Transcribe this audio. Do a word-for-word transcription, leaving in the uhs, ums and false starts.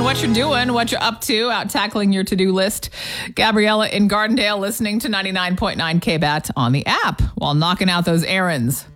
what you're doing, what you're up to, out tackling your to-do list. Gabriella in Gardendale listening to ninety-nine point nine K B A T on the app while knocking out those errands.